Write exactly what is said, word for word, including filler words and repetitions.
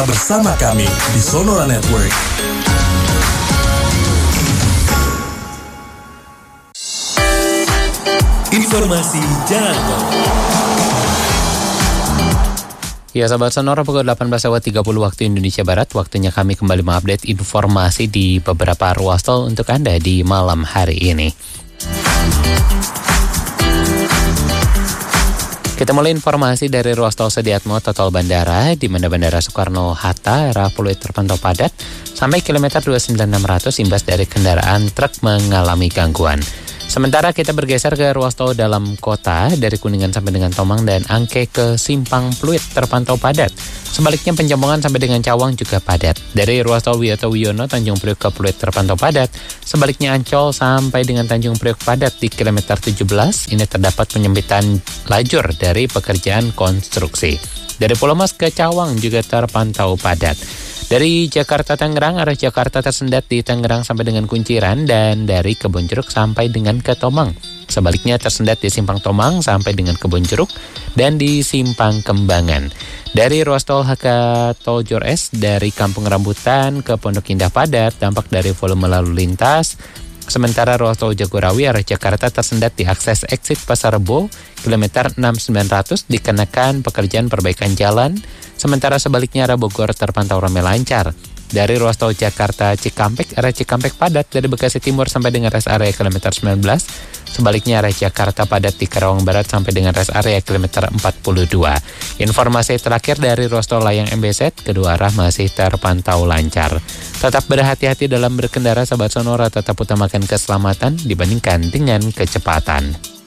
bersama kami di Sonora Network. Informasi Jalan Tol. Ya sahabat Sonora, pukul delapan belas lewat tiga puluh waktu Indonesia Barat. Waktunya kami kembali mengupdate informasi di beberapa ruas tol untuk Anda di malam hari ini. Kita mulai informasi dari ruas tol Sediatmo atau tol bandara, di mana Bandara Soekarno-Hatta arah Pluit terpantau padat sampai kilometer dua puluh sembilan enam ratus imbas dari kendaraan truk mengalami gangguan. Sementara kita bergeser ke ruas tol dalam kota dari Kuningan sampai dengan Tomang dan Angke ke Simpang Pluit terpantau padat. Sebaliknya Penjambongan sampai dengan Cawang juga padat. Dari ruas tol Wiyoto Wiono Tanjung Priok ke Pluit terpantau padat. Sebaliknya Ancol sampai dengan Tanjung Priok padat di kilometer tujuh belas. Ini terdapat penyempitan lajur dari pekerjaan konstruksi. Dari Pulau Mas ke Cawang juga terpantau padat. Dari Jakarta Tangerang arah Jakarta tersendat di Tangerang sampai dengan Kunciran dan dari Kebonjeruk sampai dengan ke Tomang. Sebaliknya tersendat di Simpang Tomang sampai dengan Kebonjeruk dan di Simpang Kembangan. Dari ruas tol H K Tol Jores dari Kampung Rambutan ke Pondok Indah padat dampak dari volume lalu lintas. Sementara ruas tol Jagorawi arah Jakarta tersendat di akses exit Pasar Rebo kilometer enam sembilan ratus dikenakan pekerjaan perbaikan jalan. Sementara sebaliknya arah Bogor terpantau ramai lancar. Dari ruas tol Jakarta Cikampek arah Cikampek padat dari Bekasi Timur sampai dengan rest area kilometer sembilan belas. Sebaliknya arah Jakarta padat di Karawang Barat sampai dengan rest area kilometer empat puluh dua. Informasi terakhir dari ruas tol Layang M B Z, kedua arah masih terpantau lancar. Tetap berhati-hati dalam berkendara sahabat Sonora, tetap utamakan keselamatan dibandingkan dengan kecepatan.